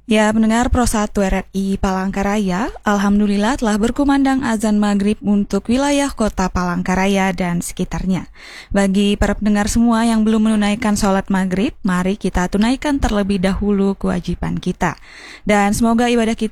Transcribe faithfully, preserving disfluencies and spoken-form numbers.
Ya, pendengar Pro satu R R I Palangkaraya, Alhamdulillah telah berkumandang azan maghrib untuk wilayah kota Palangkaraya dan sekitarnya. Bagi para pendengar semua yang belum menunaikan sholat maghrib, mari kita tunaikan terlebih dahulu kewajiban kita. Dan semoga ibadah kita